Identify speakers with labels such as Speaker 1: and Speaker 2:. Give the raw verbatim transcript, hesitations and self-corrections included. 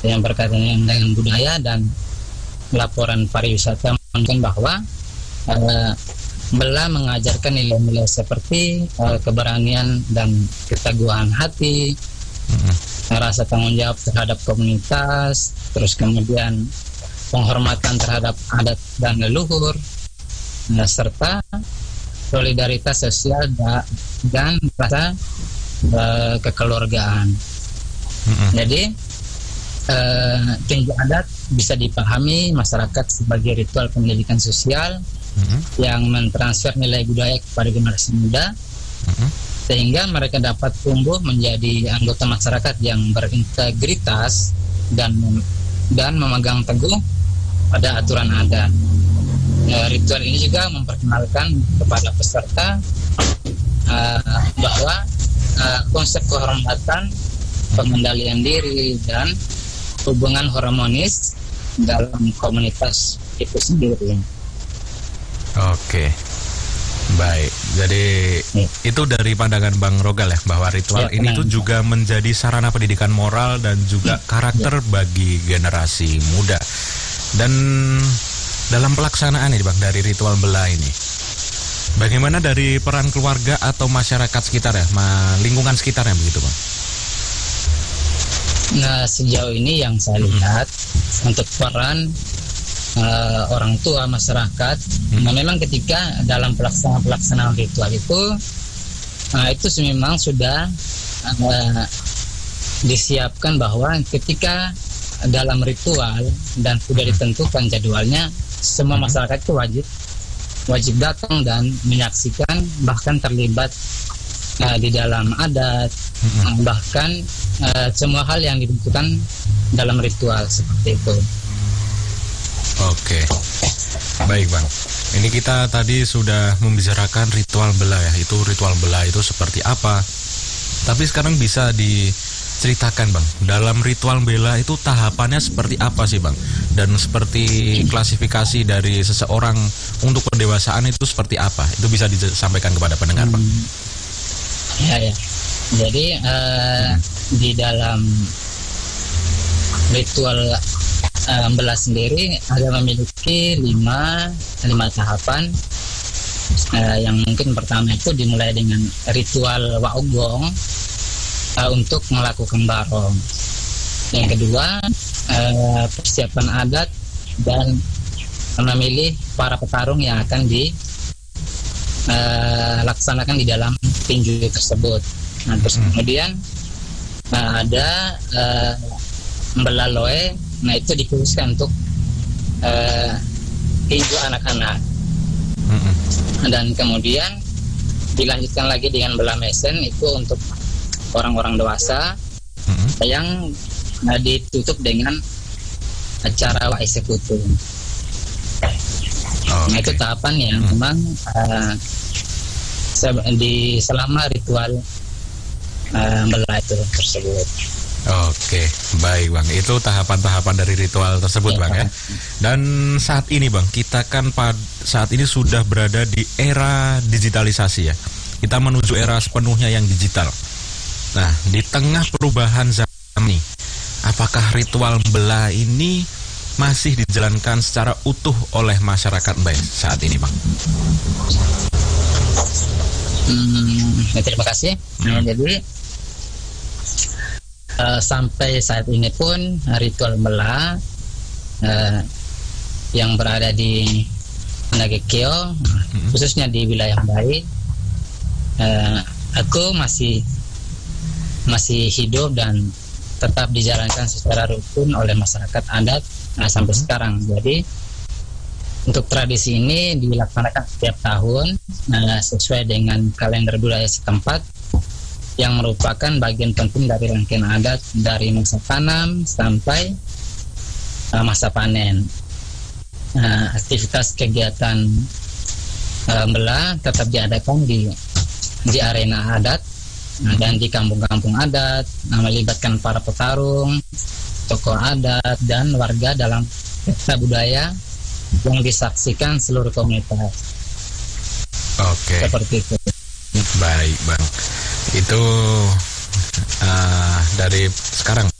Speaker 1: yang berkaitan dengan budaya dan laporan pariwisata menunjukkan bahwa uh, Bela mengajarkan nilai-nilai seperti uh, keberanian dan keteguhan hati, mm-hmm. rasa tanggung jawab terhadap komunitas, terus kemudian penghormatan terhadap adat dan leluhur, uh, serta solidaritas sosial da- dan rasa uh, kekeluargaan. Mm-hmm. Jadi uh, tinju adat bisa dipahami masyarakat sebagai ritual pendidikan sosial mm-hmm. yang mentransfer nilai budaya kepada generasi muda, mm-hmm. sehingga mereka dapat tumbuh menjadi anggota masyarakat yang berintegritas dan dan memegang teguh pada aturan adat. E, ritual ini juga memperkenalkan kepada peserta uh, bahwa uh, konsep kehormatan, pengendalian diri, dan hubungan harmonis dalam komunitas itu sendiri.
Speaker 2: Oke, baik. Jadi ya. Itu dari pandangan Bang Rogal ya, bahwa ritual ya, ini tuh juga menjadi sarana pendidikan moral dan juga ya. karakter ya. bagi generasi muda. Dan dalam pelaksanaan ini Bang, dari ritual Bela ini, bagaimana dari peran keluarga atau masyarakat sekitar ya, lingkungan sekitarnya begitu Bang?
Speaker 1: Nah, sejauh ini yang saya lihat hmm. untuk peran uh, orang tua masyarakat, hmm. nah memang ketika dalam pelaksanaan pelaksanaan ritual itu, uh, itu memang sudah uh, disiapkan bahwa ketika dalam ritual dan sudah ditentukan jadwalnya, semua masyarakat itu wajib wajib datang dan menyaksikan, bahkan terlibat uh, di dalam adat, hmm. bahkan uh, semua hal yang dibutuhkan dalam ritual seperti itu.
Speaker 2: Oke, baik Bang. Ini kita tadi sudah membicarakan ritual Bela ya, itu ritual Bela itu seperti apa. Tapi sekarang bisa diceritakan Bang, dalam ritual Bela itu tahapannya seperti apa sih Bang? Dan seperti klasifikasi dari seseorang untuk pendewasaan itu seperti apa? Itu bisa disampaikan kepada pendengar Bang.
Speaker 1: Hmm. Ya ya. Jadi uh, hmm. di dalam ritual uh, Bela sendiri ada memiliki lima lima tahapan. Uh, yang mungkin pertama itu dimulai dengan ritual Waogong uh, untuk melakukan barong. Yang kedua uh, persiapan adat dan memilih para petarung yang akan dilaksanakan uh, di dalam tinju tersebut. Nah, terus hmm. kemudian nah, ada uh, Belaloe, nah itu dikhususkan untuk uh, tinju anak-anak. Hmm. Dan kemudian dilanjutkan lagi dengan Bela Mesen, itu untuk orang-orang dewasa, hmm. yang uh, ditutup dengan acara wa eksekutu. Oh, nah okay. Itu tahapan yang hmm. memang uh, di selama ritual Uh, Bela itu tersebut.
Speaker 2: Oke, baik Bang. Itu tahapan-tahapan dari ritual tersebut ya, Bang ya. Dan saat ini Bang, kita kan pad- saat ini sudah berada di era digitalisasi ya. Kita menuju era sepenuhnya yang digital. Nah, di tengah perubahan zaman ini, apakah ritual Bela ini masih dijalankan secara utuh oleh masyarakat Mbae saat ini Bang?
Speaker 1: Hmm, terima kasih. Nah, hmm. jadi Uh, sampai saat ini pun ritual Bela uh, yang berada di Nagekeo, hmm. khususnya di wilayah Mbae, uh, aku masih masih hidup dan tetap dijalankan secara rutin oleh masyarakat adat uh, sampai hmm. sekarang. Jadi untuk tradisi ini dilaksanakan setiap tahun uh, sesuai dengan kalender budaya setempat, yang merupakan bagian penting dari rangkaian adat dari masa tanam sampai uh, masa panen. Uh, aktivitas kegiatan uh, Bela tetap diadakan di di arena adat uh, dan di kampung-kampung adat, uh, melibatkan para petarung, tokoh adat, dan warga dalam pesta budaya yang disaksikan seluruh komunitas.
Speaker 2: Oke.
Speaker 1: Seperti itu.
Speaker 2: Baik Bang. Itu uh, dari sekarang